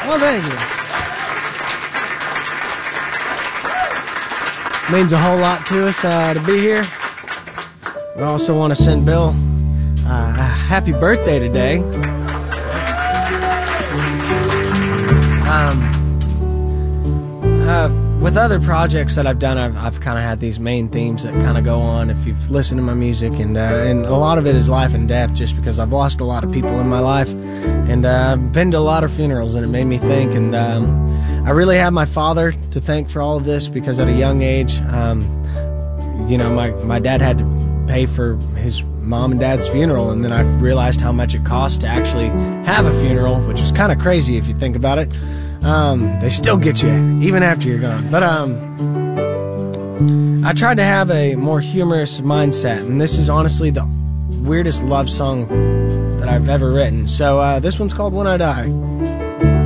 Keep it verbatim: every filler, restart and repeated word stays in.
Well, thank you. Means a whole lot to us uh, to be here. We also want to send Bill uh, a happy birthday today. Um, uh, with other projects that I've done, I've, I've kind of had these main themes that kind of go on if you've listened to my music, and uh, and a lot of it is life and death, just because I've lost a lot of people in my life, and uh, I've been to a lot of funerals, and it made me think, and um, I really have my father to thank for all of this, because at a young age, um, you know, my, my dad had to pay for his mom and dad's funeral, and then I realized how much it costs to actually have a funeral, which is kind of crazy if you think about it. Um, they still get you even after you're gone. But um, I tried to have a more humorous mindset, and this is honestly the weirdest love song that I've ever written. So uh, this one's called When I Die.